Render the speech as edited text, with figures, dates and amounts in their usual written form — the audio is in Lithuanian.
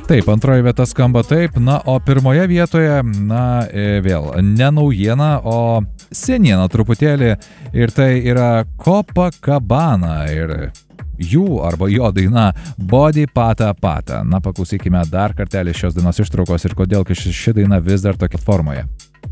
Taip, antroji vieta skamba taip, na, o pirmoje vietoje, na, vėl, ne naujiena, o seniena truputėlį, ir tai yra Copacabana ir jų arba jo daina Body Pata Pata. Na, paklausykime dar kartelį šios dainos ištraukos ir kodėl ši daina vis dar tokia formoje.